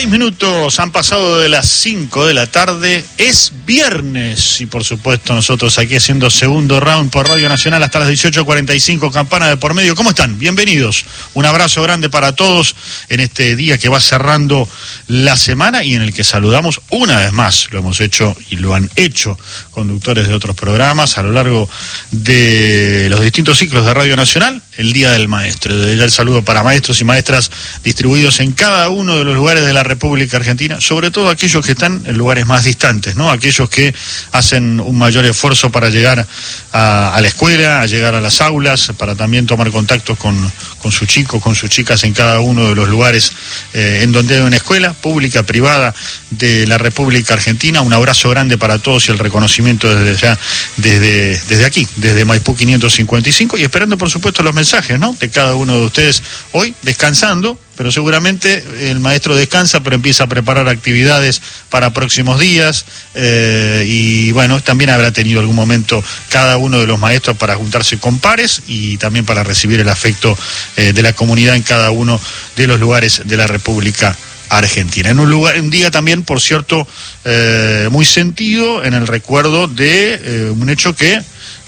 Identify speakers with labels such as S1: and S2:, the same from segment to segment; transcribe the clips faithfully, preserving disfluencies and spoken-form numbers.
S1: Seis minutos han pasado de las cinco de la tarde, es viernes y por supuesto nosotros aquí haciendo segundo round por Radio Nacional hasta las dieciocho cuarenta y cinco, campana de por medio. ¿Cómo están? Bienvenidos. Un abrazo grande para todos en este día que va cerrando la semana y en el que saludamos una vez más, lo hemos hecho y lo han hecho conductores de otros programas a lo largo de los distintos ciclos de Radio Nacional, el Día del Maestro. Desde ya el saludo para maestros y maestras distribuidos en cada uno de los lugares de la República Argentina, sobre todo aquellos que están en lugares más distantes, ¿no? Aquellos que hacen un mayor esfuerzo para llegar a, a la escuela, a llegar a las aulas, para también tomar contactos con, con sus chicos, con sus chicas en cada uno de los lugares eh, en donde hay una escuela pública, privada de la República Argentina. Un abrazo grande para todos y el reconocimiento desde ya, desde, desde aquí, desde Maipú quinientos cincuenta y cinco, y esperando por supuesto los mensajes, ¿no?, de cada uno de ustedes hoy, descansando, pero seguramente el maestro descansa, pero empieza a preparar actividades para próximos días, eh, y bueno, también habrá tenido algún momento cada uno de los maestros para juntarse con pares y también para recibir el afecto eh, de la comunidad en cada uno de los lugares de la República Argentina. En un lugar, un día también, por cierto, eh, muy sentido en el recuerdo de eh, un hecho que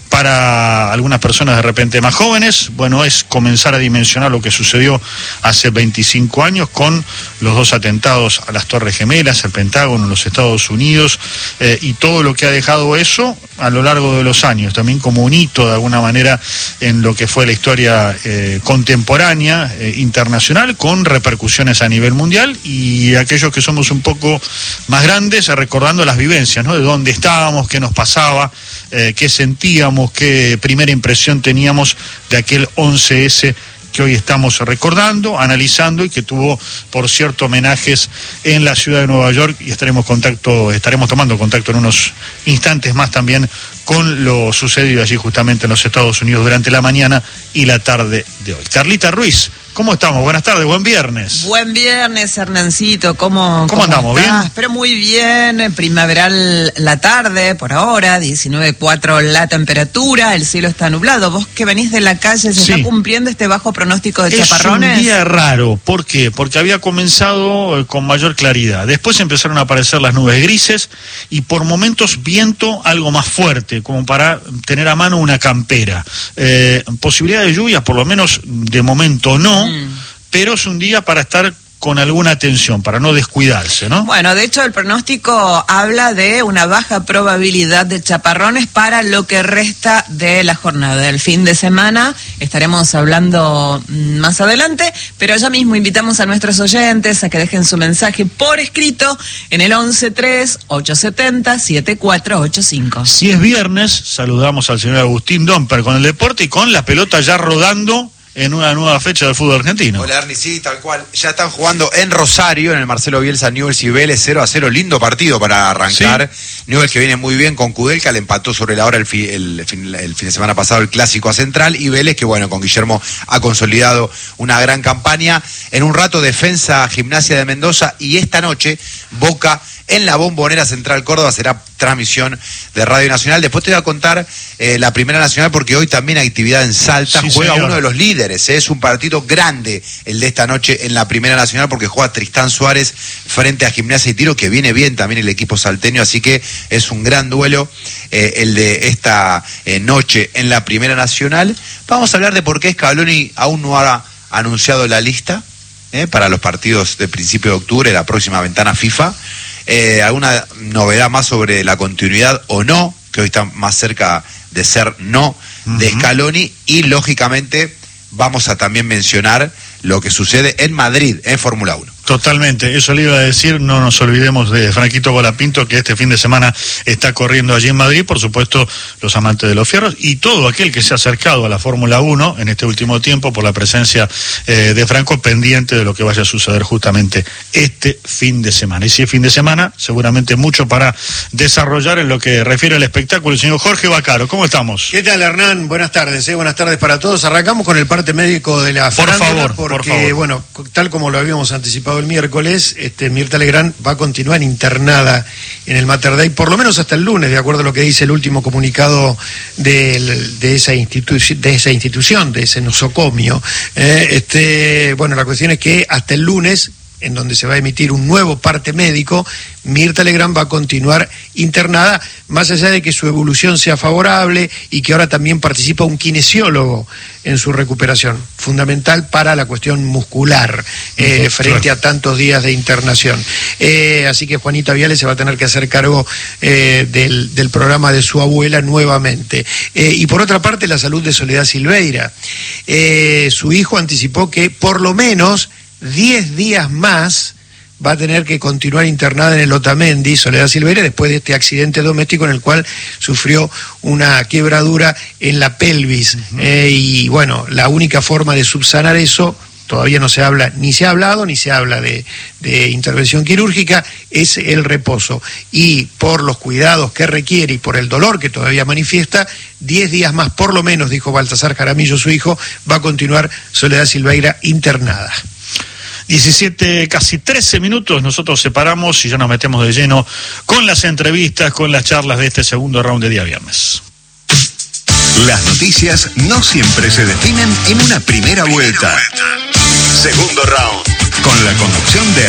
S1: para algunas personas de repente más jóvenes, bueno, es comenzar a dimensionar lo que sucedió hace veinticinco años con los dos atentados a las Torres Gemelas, al Pentágono en los Estados Unidos, eh, y todo lo que ha dejado eso a lo largo de los años, también como un hito de alguna manera en lo que fue la historia eh, contemporánea, eh, internacional, con repercusiones a nivel mundial, y aquellos que somos un poco más grandes, eh, recordando las vivencias, ¿no?, de dónde estábamos, qué nos pasaba, eh, qué sentíamos, qué primera impresión teníamos de aquel once ese que hoy estamos recordando, analizando, y que tuvo, por cierto, homenajes en la ciudad de Nueva York, y estaremos contacto, estaremos tomando contacto en unos instantes más también con lo sucedido allí justamente en los Estados Unidos durante la mañana y la tarde de hoy. Carlita Ruiz, ¿cómo estamos? Buenas tardes, buen viernes.
S2: Buen viernes, Hernancito, ¿cómo,
S1: ¿Cómo,
S2: cómo
S1: andamos?
S2: estás?
S1: ¿Bien?
S2: Pero muy bien, primaveral la tarde, por ahora, diecinueve punto cuatro la temperatura, el cielo está nublado. Vos que venís de la calle, ¿se
S1: sí.
S2: está cumpliendo este bajo pronóstico de
S1: es
S2: chaparrones?
S1: Es un día raro, ¿por qué? Porque había comenzado con mayor claridad, después empezaron a aparecer las nubes grises y por momentos viento algo más fuerte, como para tener a mano una campera. Eh, posibilidad de lluvia, por lo menos de momento no, mm. pero es un día para estar con alguna atención, para no descuidarse, ¿no?
S2: Bueno, de hecho el pronóstico habla de una baja probabilidad de chaparrones para lo que resta de la jornada. Del fin de semana estaremos hablando más adelante, pero ya mismo invitamos a nuestros oyentes a que dejen su mensaje por escrito en el once tres ocho siete cero siete cuatro ocho cinco.
S1: Si es viernes, saludamos al señor Agustín Domper con el deporte y con la pelota ya rodando en una nueva fecha del fútbol argentino.
S3: Hola, Ernie, sí, tal cual. Ya están jugando en Rosario, en el Marcelo Bielsa, Newell's y Vélez, cero a cero. Lindo partido para arrancar. Sí. Newell's que viene muy bien con Kudelka, le empató sobre la hora el, fi, el, el, el fin de semana pasado el clásico a Central. Y Vélez que, bueno, con Guillermo ha consolidado una gran campaña. En un rato, Defensa Gimnasia de Mendoza. Y esta noche, Boca en la Bombonera Central Córdoba, será transmisión de Radio Nacional. Después te voy a contar eh, la Primera Nacional, porque hoy también hay actividad en Salta. Sí, juega señor. Uno de los líderes, ¿eh? Es un partido grande el de esta noche en la Primera Nacional, porque juega Tristán Suárez frente a Gimnasia y Tiro, que viene bien también el equipo salteño, así que es un gran duelo eh, el de esta eh, noche en la Primera Nacional. Vamos a hablar de por qué Scaloni aún no ha anunciado la lista eh, para los partidos de principio de octubre, la próxima ventana FIFA. Eh, alguna novedad más sobre la continuidad o no, que hoy está más cerca de ser no, uh-huh. de Scaloni, y lógicamente vamos a también mencionar lo que sucede en Madrid, en Fórmula uno.
S1: Totalmente, eso le iba a decir, no nos olvidemos de Franquito Colapinto, que este fin de semana está corriendo allí en Madrid, por supuesto los amantes de los fierros y todo aquel que se ha acercado a la Fórmula uno en este último tiempo por la presencia eh, de Franco, pendiente de lo que vaya a suceder justamente este fin de semana. Y si es fin de semana, seguramente mucho para desarrollar en lo que refiere al espectáculo. El señor Jorge Vaccaro, ¿cómo estamos?
S4: ¿Qué tal, Hernán? Buenas tardes, ¿eh? Buenas tardes para todos. Arrancamos con el parte médico de la
S1: Por favor,
S4: porque,
S1: por favor.
S4: bueno, tal como lo habíamos anticipado el miércoles, este, Mirta Legrand va a continuar internada en el Mater Dei, por lo menos hasta el lunes, de acuerdo a lo que dice el último comunicado de, de, esa, institu- de esa institución, de ese nosocomio. Eh, este, bueno, la cuestión es que hasta el lunes en donde se va a emitir un nuevo parte médico, Mirta Legrand va a continuar internada, más allá de que su evolución sea favorable y que ahora también participa un kinesiólogo en su recuperación, fundamental para la cuestión muscular, eh, uh-huh, frente claro. a tantos días de internación. Eh, así que Juanita Viale se va a tener que hacer cargo eh, del, del programa de su abuela nuevamente. Eh, y por otra parte, la salud de Soledad Silveira. Eh, su hijo anticipó que por lo menos diez días más va a tener que continuar internada en el Otamendi, Soledad Silveira, después de este accidente doméstico en el cual sufrió una quebradura en la pelvis. Uh-huh. Eh, y bueno, la única forma de subsanar eso, todavía no se habla, ni se ha hablado, ni se habla de, de intervención quirúrgica, es el reposo. Y por los cuidados que requiere y por el dolor que todavía manifiesta, diez días más por lo menos, dijo Baltasar Jaramillo, su hijo, va a continuar Soledad Silveira internada.
S1: diecisiete, casi trece minutos, nosotros separamos y ya nos metemos de lleno con las entrevistas, con las charlas de este segundo round de día viernes.
S5: Las noticias no siempre se definen en una primera vuelta. Segundo round, con la conducción de